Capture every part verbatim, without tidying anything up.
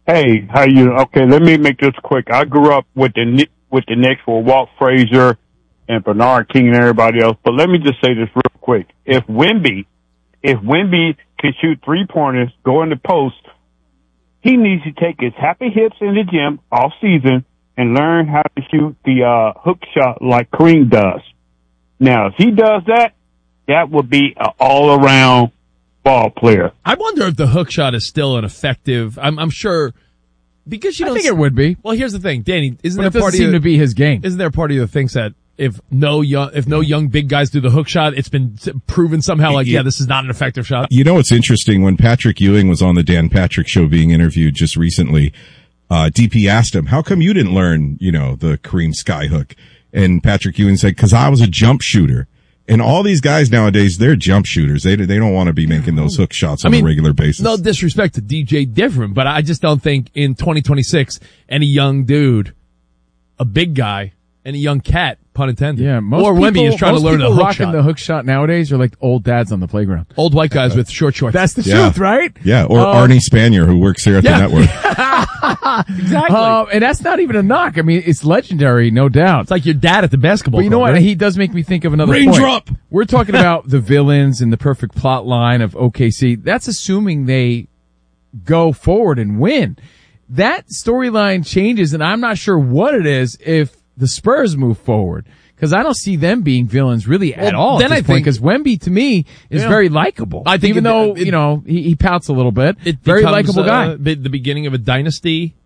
Hey, how you? Okay, let me make this quick. I grew up with the with the Knicks for Walt Frazier and Bernard King and everybody else. But let me just say this real quick: if Wemby, if Wemby can shoot three pointers, go in the post, he needs to take his happy hips in the gym off season and learn how to shoot the uh, hook shot like Kareem does. Now, if he does that, that would be an all-around ball player. I wonder if the hook shot is still an effective. I'm, I'm sure because you I don't. think it would be. Well, here's the thing, Danny. Isn't But there it part doesn't of seem you, to be his game. Isn't there part of you that thinks that if no young, if no young big guys do the hook shot, it's been proven somehow like, yeah, this is not an effective shot. You know, it's interesting. When Patrick Ewing was on the Dan Patrick Show being interviewed just recently, uh, D P asked him, how come you didn't learn, you know, the Kareem skyhook? And Patrick Ewing said, cause I was a jump shooter. And all these guys nowadays, they're jump shooters. They they don't want to be making those hook shots on I mean, a regular basis. No disrespect to D J Different, but I just don't think in twenty twenty-six, any young dude, a big guy, any young cat, pun intended, Yeah, most or people, Wemby is trying to most learn a people hook rocking shot. the hook shot nowadays are like old dads on the playground. Old white guys with short shorts. That's the Yeah. truth, right? Yeah, or Um, Arnie Spanier, who works here at yeah. the network. Exactly. Um, and that's not even a knock. I mean, it's legendary, no doubt. It's like your dad at the basketball. But you know court, what? right? He does make me think of another Raindrop. point. We're talking about the villains and the perfect plot line of O K C. That's assuming they go forward and win. That storyline changes, and I'm not sure what it is if the Spurs move forward. Because I don't see them being villains really at Well, all then at I this point. think- Because Wemby, to me, is Yeah. very likable. I think even it- though it- you know he, he pouts a little bit, It very becomes, likable guy. uh, be- the beginning of a dynasty,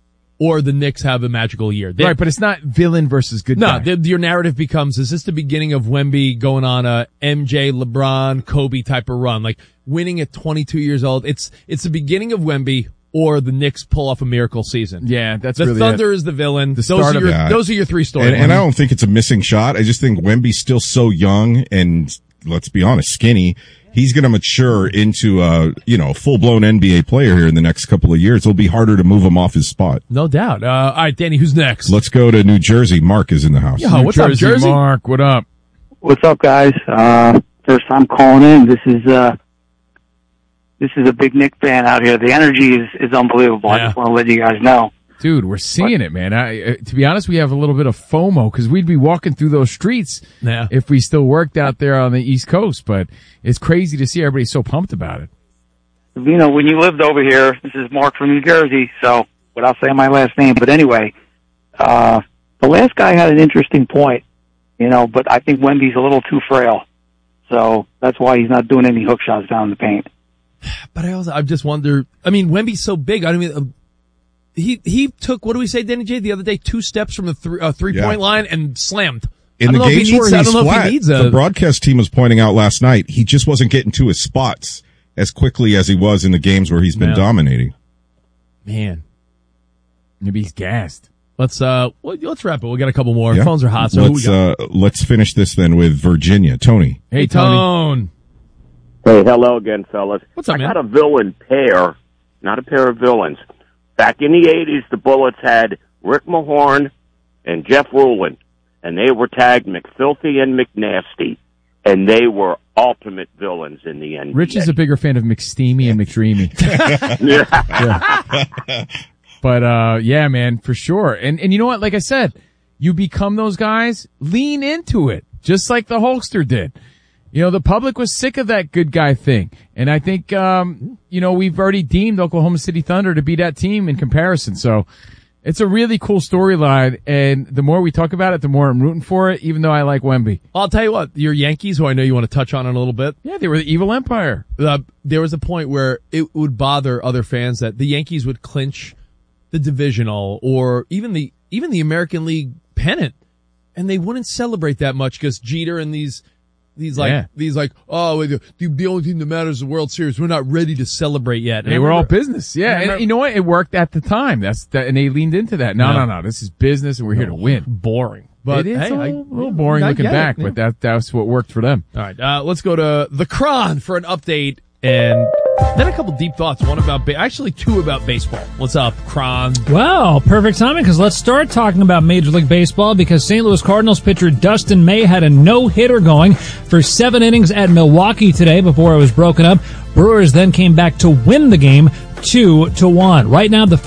or the Knicks have a magical year. They- Right, but it's not villain versus good No, guy. the, your narrative becomes, is this the beginning of Wemby going on a M J, LeBron, Kobe type of run? Like winning at twenty-two years old. It's, it's the beginning of Wemby or the Knicks pull off a miracle season. Yeah, that's the really Thunder it. is the villain. The those start are of your, that. those are your three stories. And, and I don't think it's a missing shot. I just think Wemby's still so young and, let's be honest, skinny. He's going to mature into a, you know, full-blown N B A player here in the next couple of years. It'll be harder to move him off his spot. No doubt. Uh, all right, Danny, who's next? Let's go to New Jersey. Mark is in the house. Yeah, what's up, Jersey, Jersey? Mark, what up? What's up, guys? Uh, first time calling in. This is, uh, this is a big Knick fan out here. The energy is, is unbelievable. Yeah. I just want to let you guys know. Dude, we're seeing it, man. I, uh, to be honest, we have a little bit of FOMO because we'd be walking through those streets Yeah. if we still worked out there on the East Coast. But it's crazy to see everybody so pumped about it. You know, when you lived over here, this is Mark from New Jersey, so without saying my last name. But anyway, uh, the last guy had an interesting point, you know, but I think Wemby's a little too frail. So that's why he's not doing any hook shots down in the paint. But I also, I just wonder, I mean, Wemby's so big. I don't mean, uh, he, he took, what do we say, Danny J, the other day, two steps from the three, uh, three Yeah. point line and slammed. In I the don't know if games he needs, where I he's don't know if flat, he needs a, the broadcast team was pointing out last night, he just wasn't getting to his spots as quickly as he was in the games where he's been Man. dominating. man. Maybe he's gassed. Let's, uh, well, let's wrap it. We'll get a couple more. Yeah. Phones are hot. So who we let's, got? uh, let's finish this then with Virginia. Tony. Hey, Tony. Tone. Hey, hello again, fellas. What's up, I man? got a villain pair, not a pair of villains. Back in the eighties, the Bullets had Rick Mahorn and Jeff Rulin, and they were tagged McFilthy and McNasty, and they were ultimate villains in the N B A. Rich is a bigger fan of McSteamy and McDreamy. Yeah. But, uh, yeah, man, for sure. And, and you know what? Like I said, you become those guys, lean into it, just like the Hulkster did. You know, the public was sick of that good guy thing. And I think, um, you know, we've already deemed Oklahoma City Thunder to be that team in comparison. So it's a really cool storyline. And the more we talk about it, the more I'm rooting for it, even though I like Wemby. I'll tell you what, your Yankees, who I know you want to touch on in a little bit. Yeah, they were the evil empire. Uh, there was a point where it would bother other fans that the Yankees would clinch the divisional or even the, even the American League pennant. And they wouldn't celebrate that much because Jeter and these, These like, Yeah. these like, oh, the, the only thing that matters is the World Series. We're not ready to celebrate yet. And They I were all remember- business. Yeah. I And remember- you know what? It worked at the time. That's that, and they leaned into that. No, Yeah. no, no. This is business and we're here to win. Boring. But it is hey, a I- little, little boring I looking get it, back, yeah. but that, that's what worked for them. All right, uh, let's go to the Cron for an update and then a couple deep thoughts. One about, ba- actually two about baseball. What's up, Cron? Well, perfect timing because let's start talking about Major League Baseball because Saint Louis Cardinals pitcher Dustin May had a no-hitter going for seven innings at Milwaukee today before it was broken up. Brewers then came back to win the game two to one. Right now, the